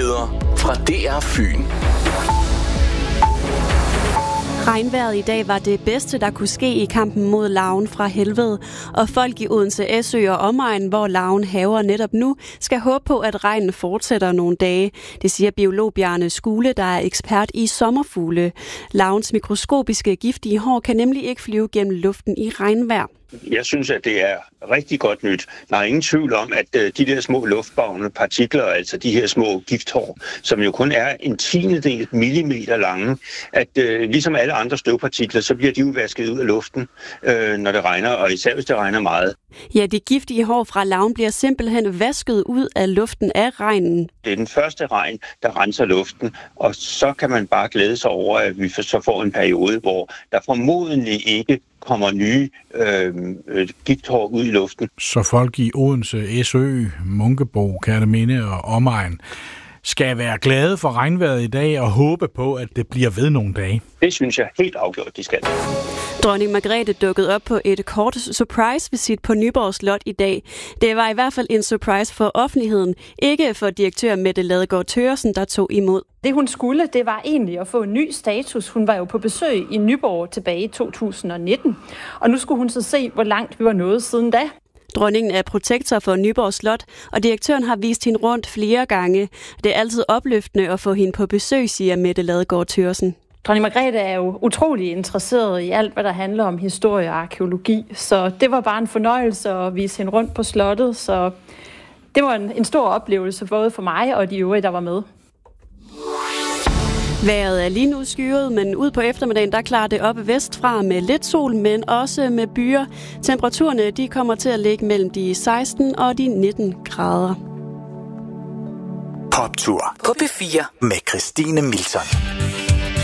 Nyheder fra DR Fyn. Regnvejret i dag var det bedste, der kunne ske i kampen mod larven fra helvede, og folk i Odense, Æsø og omegn, hvor larven haver netop nu, skal håbe på, at regnen fortsætter nogle dage. Det siger biolog Bjarne Skule, der er ekspert i sommerfugle. Larvens mikroskopiske giftige hår kan nemlig ikke flyve gennem luften i regnvejr. Jeg synes, at det er rigtig godt nyt. Der er ingen tvivl om, at de der små luftbårne partikler, altså de her små gifthår, som jo kun er en tiendedel millimeter lange, at ligesom alle andre støvpartikler, så bliver de jo vasket ud af luften, når det regner, og især hvis det regner meget. Ja, de giftige hår fra larven bliver simpelthen vasket ud af luften af regnen. Det er den første regn, der renser luften, og så kan man bare glæde sig over, at vi så får en periode, hvor der formodentlig ikke kommer nye gifthår ud i luften. Så folk i Odense, Æsø, Munkebo, Kerteminde og omegn skal være glade for regnvejret i dag og håbe på, at det bliver ved nogle dage. Det synes jeg helt afgjort, de skal. Dronning Margrethe dukkede op på et kort surprise-visit på Nyborg Slot i dag. Det var i hvert fald en surprise for offentligheden, ikke for direktør Mette Ladegaard Thøgersen, der tog imod. Det hun skulle, det var egentlig at få en ny status. Hun var jo på besøg i Nyborg tilbage i 2019, og nu skulle hun så se, hvor langt vi var nået siden da. Dronningen er protektor for Nyborg Slot, og direktøren har vist hende rundt flere gange. Det er altid opløftende at få hende på besøg, siger Mette Ladegaard Thøgersen. Dronning Margrethe er jo utrolig interesseret i alt, hvad der handler om historie og arkeologi, så det var bare en fornøjelse at vise hende rundt på slottet, så det var en stor oplevelse både for mig og de øvrige, der var med. Vejret er lige nu skyet, men ud på eftermiddagen, der klarer det op vestfra med lidt sol, men også med byer. Temperaturerne, de kommer til at ligge mellem de 16 og de 19 grader. Poptur på P4 med Christine Milton.